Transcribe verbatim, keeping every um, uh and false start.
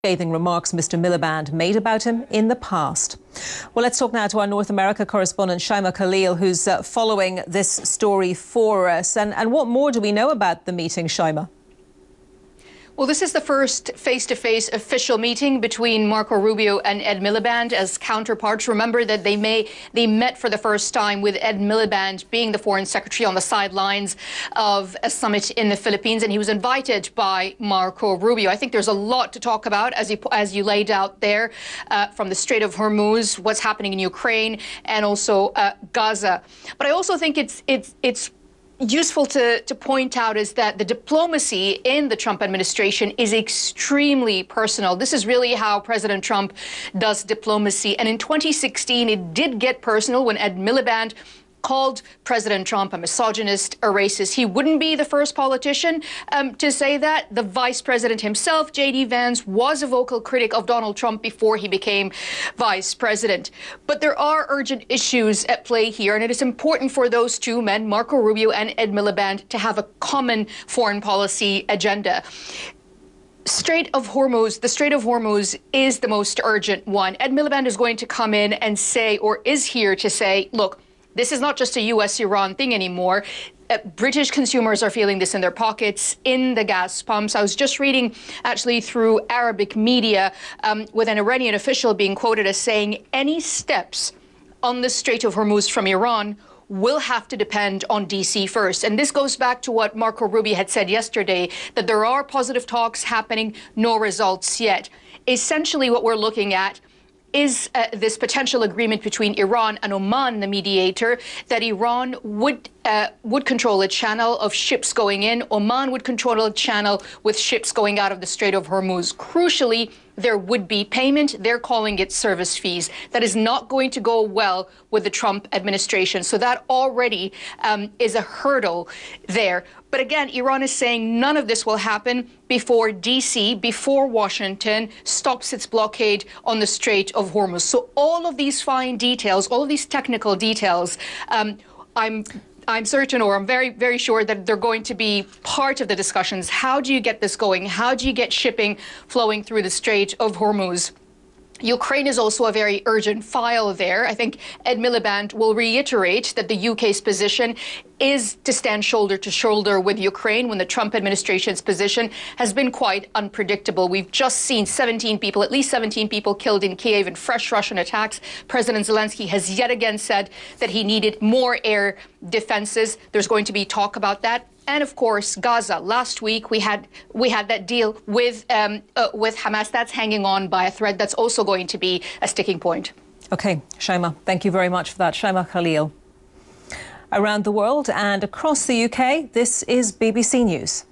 Scathing remarks Mister Miliband made about him in the past. Well, let's talk now to our North America correspondent, Shaima Khalil, who's uh, following this story for us. And, and what more do we know about the meeting, Shaima? Well, this is the first face-to-face official meeting between Marco Rubio and Ed Miliband as counterparts. Remember that they may they met for the first time with Ed Miliband being the foreign secretary on the sidelines of a summit in the Philippines, and he was invited by Marco Rubio. I think there's a lot to talk about, as you as you laid out there, uh, from the Strait of Hormuz, what's happening in Ukraine, and also uh, Gaza. But I also think it's it's it's. useful to, to point out is that the diplomacy in the Trump administration is extremely personal. This is really how President Trump does diplomacy. And in twenty sixteen, it did get personal when Ed Miliband called President Trump a misogynist, a racist. He wouldn't be the first politician um, to say that. The vice president himself, J D Vance, was a vocal critic of Donald Trump before he became vice president. But there are urgent issues at play here, and it is important for those two men, Marco Rubio and Ed Miliband, to have a common foreign policy agenda. Strait of Hormuz, the Strait of Hormuz is the most urgent one. Ed Miliband is going to come in and say, or is here to say, look, this is not just a U S Iran thing anymore. Uh, British consumers are feeling this in their pockets, in the gas pumps. I was just reading, actually, through Arabic media um, with an Iranian official being quoted as saying any steps on the Strait of Hormuz from Iran will have to depend on D C first. And this goes back to what Marco Rubio had said yesterday, that there are positive talks happening, no results yet. Essentially, what we're looking at is uh, this potential agreement between Iran and Oman, the mediator, that Iran would uh, would control a channel of ships going in. Oman would control a channel with ships going out of the Strait of Hormuz. Crucially, there would be payment. They're calling it service fees. That is not going to go well with the Trump administration. So that already um, is a hurdle there. But again, Iran is saying none of this will happen before D C, before Washington stops its blockade on the Strait of Hormuz. So all of these fine details, all of these technical details, um, I'm I'm certain, or I'm very, very sure that they're going to be part of the discussions. How do you get this going? How do you get shipping flowing through the Strait of Hormuz? Ukraine is also a very urgent file there. I think Ed Miliband will reiterate that the U K's position is to stand shoulder to shoulder with Ukraine when the Trump administration's position has been quite unpredictable. We've just seen seventeen people, at least seventeen people killed in Kiev in fresh Russian attacks. President Zelensky has yet again said that he needed more air defenses. There's going to be talk about that. And of course, Gaza. Last week we had we had that deal with um, uh, with Hamas. That's hanging on by a thread. That's also going to be a sticking point. OK, Shaima, thank you very much for that. Shaima Khalil. Around the world and across the U K, this is B B C News.